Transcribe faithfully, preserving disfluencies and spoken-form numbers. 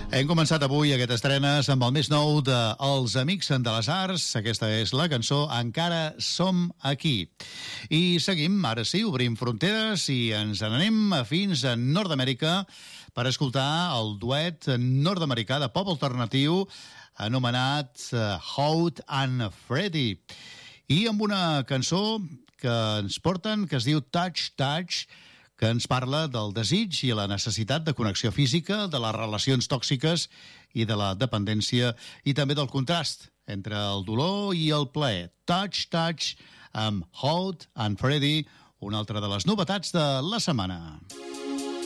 Hem començat avui aquest estrenes amb el més nou de Els Amics de les Arts. Aquesta és la cançó Encara som aquí. I seguim, ara sí, obrim fronteres i ens n'anem fins a Nord-Amèrica per escoltar el duet nord-americà de pop alternatiu anomenat Howt and Freddy. I amb una cançó que ens porten, que es diu Touch Touch, que ens parla del desig i la necessitat de connexió física, de les relacions tòxiques i de la dependència, i també del contrast entre el dolor i el plaer. Touch Touch amb Howt and Freddy, una altra de les novetats de la setmana.